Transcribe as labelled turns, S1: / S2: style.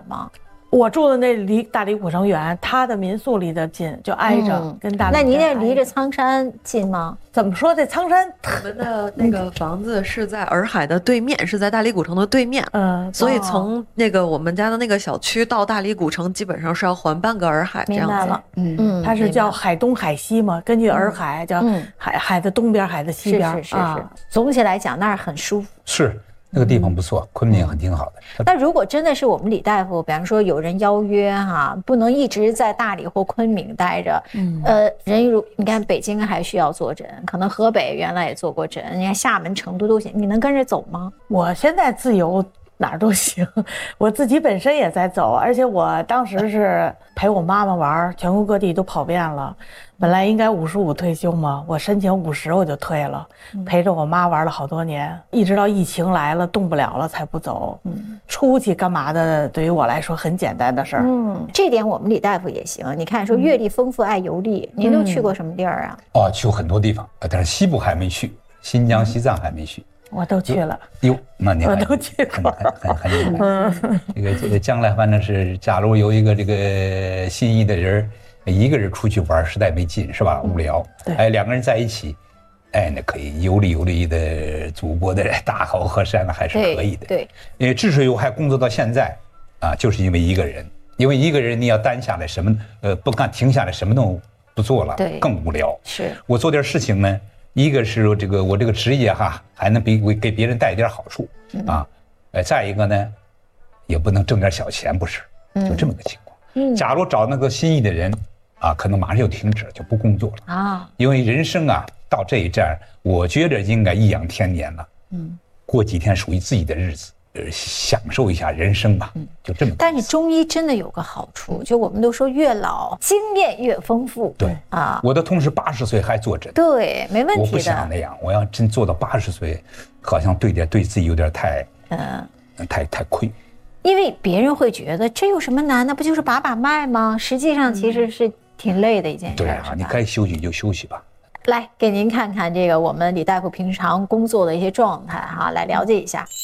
S1: 吗？
S2: 我住的那离大理古城远，他的民宿离得近，就挨着，跟大理。
S1: 那您那离着苍山近吗？
S2: 怎么说？这苍山，
S3: 我们的那个房子是在洱海的对面，是在大理古城的对面。所以从那个我们家的那个小区到大理古城，基本上是要环半个洱海这样子。
S1: 明白了，
S2: 它是叫海东海西嘛，根据洱海叫海的东边，海的西边。
S1: 是。总体来讲，那儿很舒服。
S4: 是。那个地方不错，昆明很挺好的。
S1: 那如果真的是我们李大夫，比方说有人邀约不能一直在大理或昆明待着，你看北京还需要坐诊，可能河北原来也做过诊，你看厦门、成都都行，你能跟着走吗？
S2: 我现在自由。哪儿都行，我自己本身也在走，而且我当时是陪我妈妈玩，全国各地都跑遍了。本来应该55退休嘛，我申请50我就退了，陪着我妈玩了好多年，一直到疫情来了动不了了才不走。出去干嘛的，对于我来说很简单的事儿。
S1: 这点我们李大夫也行。你看说阅历丰富爱游历，您都去过什么地儿啊？
S4: 去过很多地方，但是西部还没去，新疆、西藏还没去。
S2: 我都去了
S4: 哟，那你
S2: 我都去过，
S4: 很厉害。这个将来反正是，假如有一个这个心仪的人，一个人出去玩实在没劲，是吧？无聊。哎，两个人在一起，哎，那可以游历的祖国的大好河山还是可以的。
S1: 对，
S4: 因为之所以我还工作到现在就是因为一个人，因为一个人你要单下来什么不干停下来什么都不做了，更无聊。
S1: 是
S4: 我做点事情呢。一个是我这个职业还能给别人带一点好处再一个呢，也不能挣点小钱，不是，就这么个情况。假如找那个心仪的人可能马上就停止了，就不工作了因为人生到这一站，我觉得应该颐养天年了，过几天属于自己的日子。享受一下人生吧，就这么。
S1: 但是中医真的有个好处，就我们都说越老经验越丰富。
S4: 对我的同事80岁还做诊，
S1: 对，没问题的。
S4: 我不想那样，我要真做到80岁，好像对自己有点太亏。
S1: 因为别人会觉得这有什么难？那不就是把脉吗？实际上其实是挺累的一件事。
S4: 对你该休息就休息吧。
S1: 来给您看看这个我们李大夫平常工作的一些状态来了解一下。